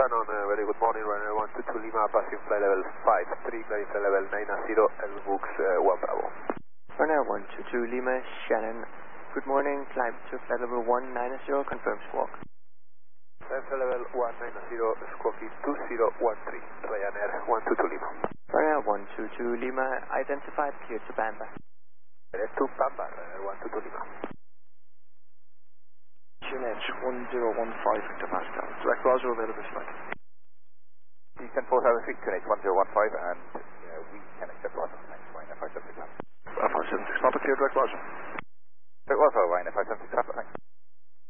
Shannon, very good morning, runner 122 Lima, passing flight level 53, clearing flight level 990, L-Books 1 Bravo. Runner 122 Lima, Shannon, good morning, climb to flight level 190, confirm squawk. Flight level 190, squawking 2013, Ryanair 122 Lima. Runner 122 Lima, identified, cleared to Bamba. Cleared to Bamba, Ryanair 122 Lima. QNH 1015 Victor Pascal. Direct Roger, available flight. Descent 473, QNH 1015, and we can accept Roger. Thanks, Ryanair 576. 576, Papa, clear, direct Roger. Direct Roger,